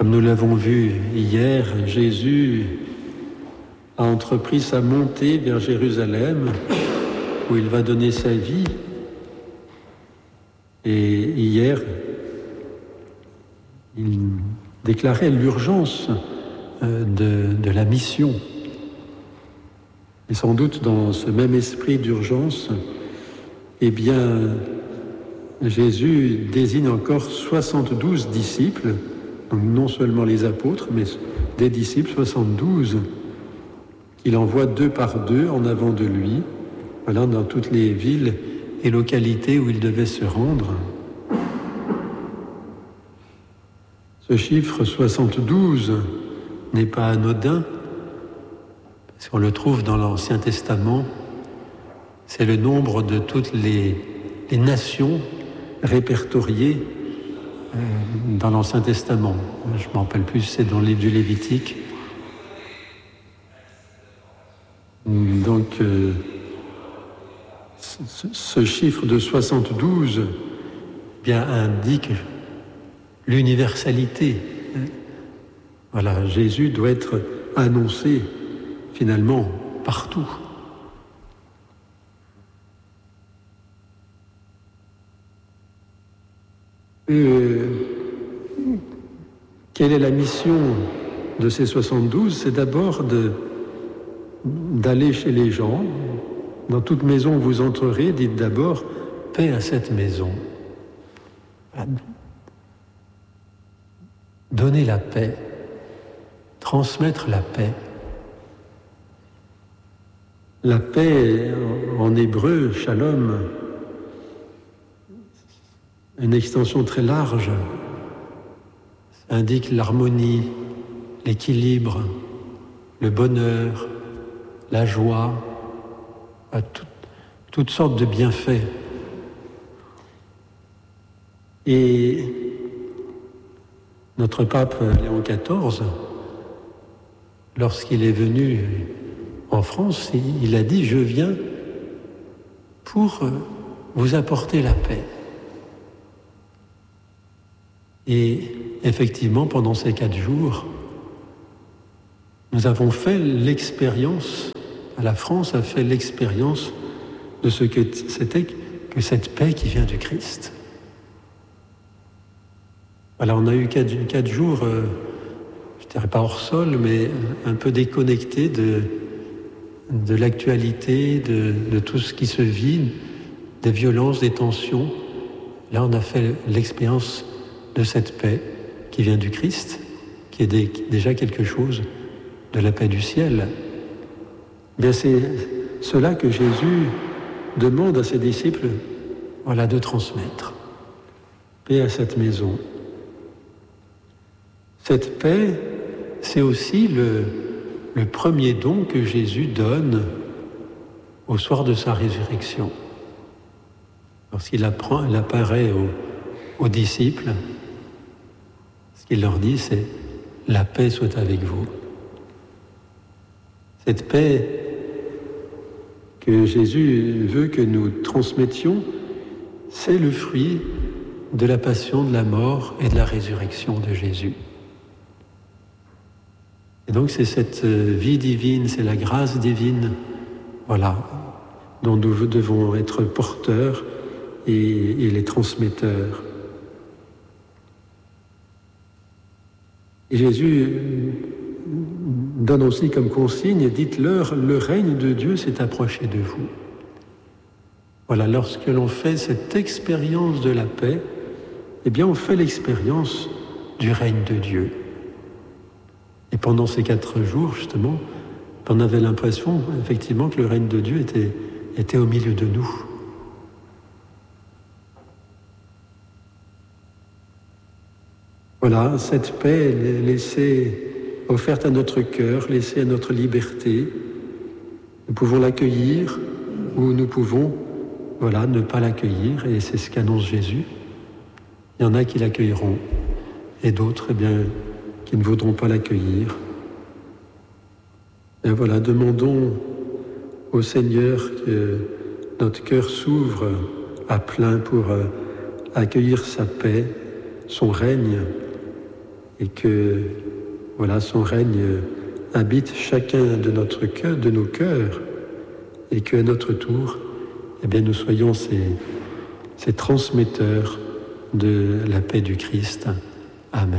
Comme nous l'avons vu hier, Jésus a entrepris sa montée vers Jérusalem, où il va donner sa vie. Et hier, il déclarait l'urgence de la mission. Et sans doute dans ce même esprit d'urgence, eh bien, Jésus désigne encore 72 disciples, donc non seulement les apôtres, mais des disciples, 72, qu'il envoie 2 par 2 en avant de lui, voilà, dans toutes les villes et localités où il devait se rendre. Ce chiffre 72 n'est pas anodin, parce qu'on le trouve dans l'Ancien Testament. C'est le nombre de toutes les nations répertoriées dans l'Ancien Testament. Je ne m'en rappelle plus, c'est dans le livre du Lévitique. Donc, ce chiffre de 72 bien indique l'universalité. Voilà, Jésus doit être annoncé finalement partout. Quelle est la mission de ces 72 ? C'est d'abord d'aller chez les gens. Dans toute maison où vous entrerez, dites d'abord « paix à cette maison ». Donner la paix, transmettre la paix. La paix, en hébreu, shalom, une extension très large, indique l'harmonie, l'équilibre, le bonheur, la joie, toutes sortes de bienfaits. Et notre pape Léon XIV, lorsqu'il est venu en France, il a dit « Je viens pour vous apporter la paix ». Et effectivement, pendant ces 4 jours, nous avons fait l'expérience, la France a fait l'expérience de ce que c'était que cette paix qui vient du Christ. Voilà, on a eu 4 jours, je dirais pas hors sol, mais un peu déconnectés de l'actualité, de tout ce qui se vit, des violences, des tensions. Là, on a fait l'expérience de cette paix qui vient du Christ, qui est déjà quelque chose de la paix du ciel. Bien, c'est cela que Jésus demande à ses disciples, voilà, de transmettre. Paix à cette maison. Cette paix, c'est aussi le premier don que Jésus donne au soir de sa résurrection. Lorsqu'il apparaît aux disciples, ce qu'il leur dit, c'est « la paix soit avec vous ». Cette paix que Jésus veut que nous transmettions, c'est le fruit de la passion, de la mort et de la résurrection de Jésus. Et donc c'est cette vie divine, c'est la grâce divine, voilà, dont nous devons être porteurs et les transmetteurs. Et Jésus donne aussi comme consigne, dites-leur, le règne de Dieu s'est approché de vous. Voilà, lorsque l'on fait cette expérience de la paix, eh bien on fait l'expérience du règne de Dieu. Et pendant ces 4 jours, justement, on avait l'impression, effectivement, que le règne de Dieu était au milieu de nous. Voilà, cette paix offerte à notre cœur, laissée à notre liberté. Nous pouvons l'accueillir ou nous pouvons, voilà, ne pas l'accueillir, et c'est ce qu'annonce Jésus. Il y en a qui l'accueilleront, et d'autres, eh bien, qui ne voudront pas l'accueillir. Et voilà, demandons au Seigneur que notre cœur s'ouvre à plein pour accueillir sa paix, son règne, et que voilà, son règne habite chacun de notre cœur, de nos cœurs, et qu'à notre tour, eh bien, nous soyons ces transmetteurs de la paix du Christ. Amen.